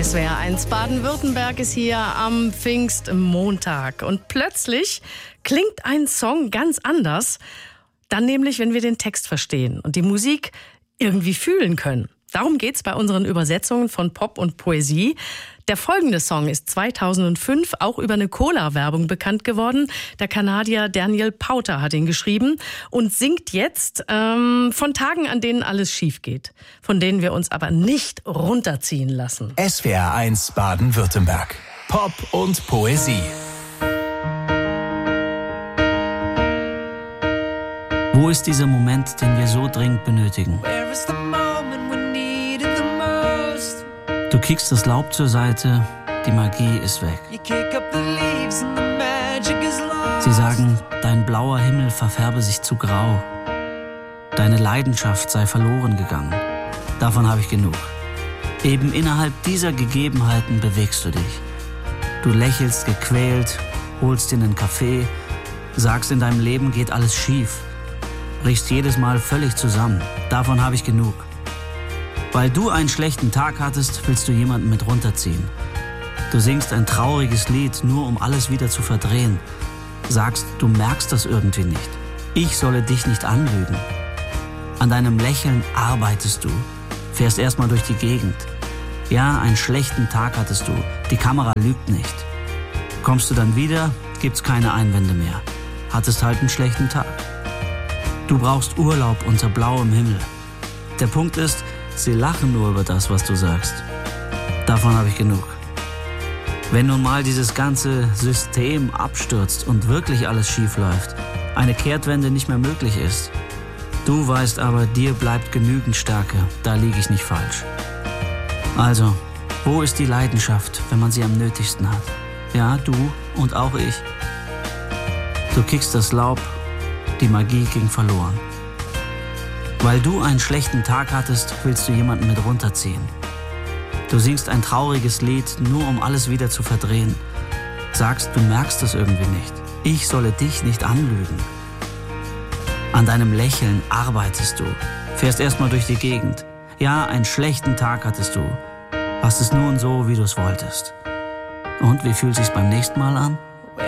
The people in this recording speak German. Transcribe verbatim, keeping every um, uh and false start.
S W R eins Baden-Württemberg ist hier am Pfingstmontag. Und plötzlich klingt ein Song ganz anders. Dann nämlich, wenn wir den Text verstehen und die Musik irgendwie fühlen können. Darum geht's bei unseren Übersetzungen von Pop und Poesie. Der folgende Song ist zweitausendfünf auch über eine Cola-Werbung bekannt geworden. Der Kanadier Daniel Powter hat ihn geschrieben und singt jetzt ähm, von Tagen, an denen alles schief geht, von denen wir uns aber nicht runterziehen lassen. S W R eins Baden-Württemberg. Pop und Poesie. Wo ist dieser Moment, den wir so dringend benötigen? Du kickst das Laub zur Seite, die Magie ist weg. Sie sagen, dein blauer Himmel verfärbe sich zu grau. Deine Leidenschaft sei verloren gegangen. Davon habe ich genug. Eben innerhalb dieser Gegebenheiten bewegst du dich. Du lächelst gequält, holst dir einen Kaffee, sagst, in deinem Leben geht alles schief. Brichst jedes Mal völlig zusammen. Davon habe ich genug. Weil du einen schlechten Tag hattest, willst du jemanden mit runterziehen. Du singst ein trauriges Lied, nur um alles wieder zu verdrehen. Sagst, du merkst das irgendwie nicht. Ich solle dich nicht anlügen. An deinem Lächeln arbeitest du. Fährst erstmal durch die Gegend. Ja, einen schlechten Tag hattest du. Die Kamera lügt nicht. Kommst du dann wieder, gibt's keine Einwände mehr. Hattest halt einen schlechten Tag. Du brauchst Urlaub unter blauem Himmel. Der Punkt ist, sie lachen nur über das, was du sagst. Davon habe ich genug. Wenn nun mal dieses ganze System abstürzt und wirklich alles schief läuft, eine Kehrtwende nicht mehr möglich ist. Du weißt aber, dir bleibt genügend Stärke, da liege ich nicht falsch. Also, wo ist die Leidenschaft, wenn man sie am nötigsten hat? Ja, du und auch ich. Du kickst das Laub, die Magie ging verloren. Weil du einen schlechten Tag hattest, willst du jemanden mit runterziehen. Du singst ein trauriges Lied, nur um alles wieder zu verdrehen. Sagst, du merkst es irgendwie nicht. Ich solle dich nicht anlügen. An deinem Lächeln arbeitest du. Fährst erstmal durch die Gegend. Ja, einen schlechten Tag hattest du. Hast es nun so, wie du es wolltest. Und wie fühlt sich's beim nächsten Mal an?